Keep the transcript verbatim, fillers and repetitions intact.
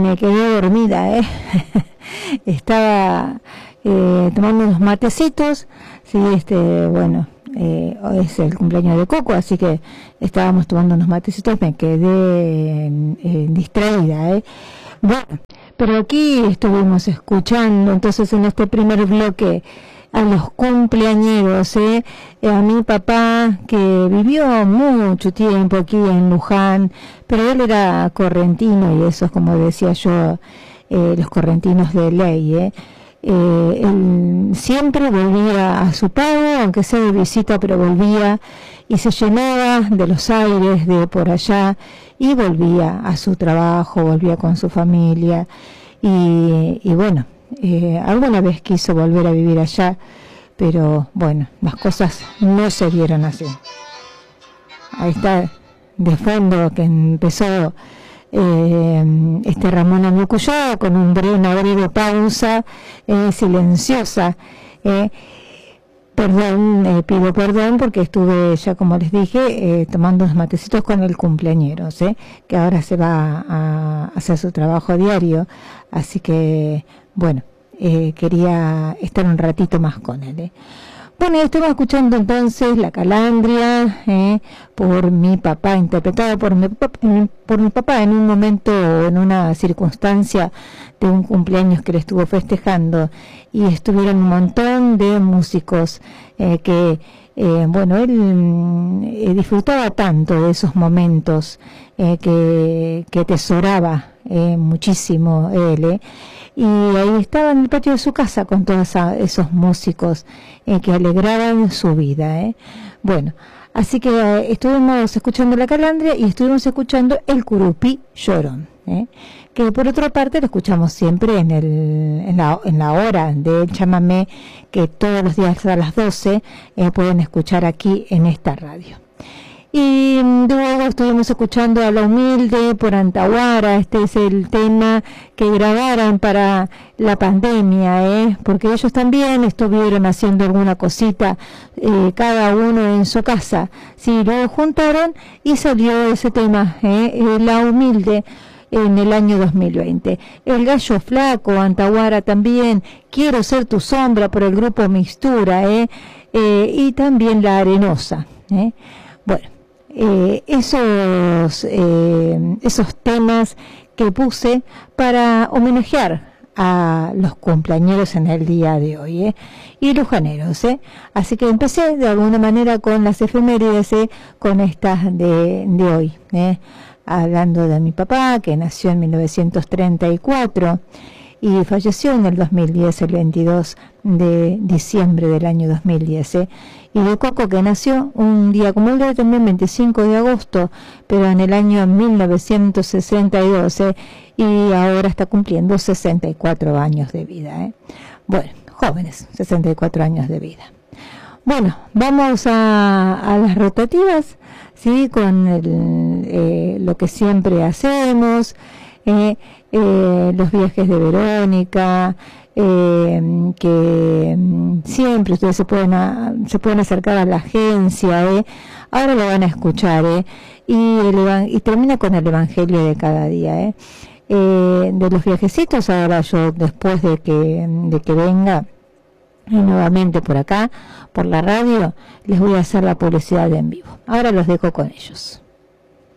me quedé dormida, ¿eh? Estaba eh, tomando unos matecitos, sí, este, bueno, eh, hoy es el cumpleaños de Coco, así que estábamos tomando unos matecitos, me quedé eh, distraída, ¿eh? Bueno, pero aquí estuvimos escuchando, entonces en este primer bloque, a los cumpleañeros, ¿eh? A mi papá, que vivió mucho tiempo aquí en Luján, pero él era correntino, y eso es como decía yo, eh, los correntinos de ley, ¿eh? Eh, él siempre volvía a su pago, aunque sea de visita, pero volvía y se llenaba de los aires de por allá y volvía a su trabajo, volvía con su familia y, y bueno, eh, alguna vez quiso volver a vivir allá, pero bueno, las cosas no se dieron así. Ahí está de fondo que empezó Eh, este Ramón Amucuyá con un breve, una breve pausa eh, silenciosa. Eh, perdón, eh, pido perdón porque estuve ya, como les dije, eh, tomando unos matecitos con el cumpleañero, ¿eh? Que ahora se va a hacer su trabajo diario, así que bueno, eh, quería estar un ratito más con él. ¿eh? Bueno, estamos escuchando entonces La Calandria, eh, por mi papá, interpretada por mi, por mi papá en un momento, en una circunstancia de un cumpleaños que le estuvo festejando, y estuvieron un montón de músicos eh, que, eh, bueno, él eh, disfrutaba tanto de esos momentos eh, que, que atesoraba eh, muchísimo él, eh. Y ahí estaba en el patio de su casa con todos esos músicos eh, que alegraban su vida, ¿eh? Bueno, así que eh, estuvimos escuchando La Calandria y estuvimos escuchando El Curupí Llorón, ¿eh? Que por otra parte lo escuchamos siempre en, el, en, la, en la hora del chamamé, que todos los días a las doce eh, pueden escuchar aquí en esta radio. Y luego estuvimos escuchando a La Humilde por Antahuara. Este es el tema que grabaron para la pandemia, ¿eh? Porque ellos también estuvieron haciendo alguna cosita, eh, cada uno en su casa. Sí, lo juntaron y salió ese tema, ¿eh? La Humilde, en el año dos mil veinte. El Gallo Flaco, Antahuara también, Quiero Ser Tu Sombra por el grupo Mixtura, ¿eh? Eh, y también La Arenosa, ¿eh? Bueno. Eh, esos eh, esos temas que puse para homenajear a los cumpleañeros en el día de hoy, ¿eh? Y lujaneros, ¿eh? Así que empecé de alguna manera con las efemérides, ¿eh? Con estas de, de hoy, ¿eh? Hablando de mi papá, que nació en mil novecientos treinta y cuatro y falleció en el dos mil diez, el veintidós de diciembre del año dos mil diez, ¿eh? Y de Coco, que nació un día como el de hoy, también veinticinco de agosto, pero en el año mil novecientos sesenta y dos, ¿eh? Y ahora está cumpliendo sesenta y cuatro años de vida, ¿eh? Bueno, jóvenes, sesenta y cuatro años de vida. Bueno, vamos a, a las rotativas, ¿sí? Con el, eh, lo que siempre hacemos, eh, eh, los viajes de Verónica, eh, que siempre ustedes se pueden a, se pueden acercar a la agencia, ¿eh? Ahora lo van a escuchar, ¿eh? Y, el, y termina con el Evangelio de cada día, ¿eh? Eh, de los viajecitos, ahora yo, después de que, de que venga y nuevamente por acá, por la radio, les voy a hacer la publicidad en vivo. Ahora los dejo con ellos.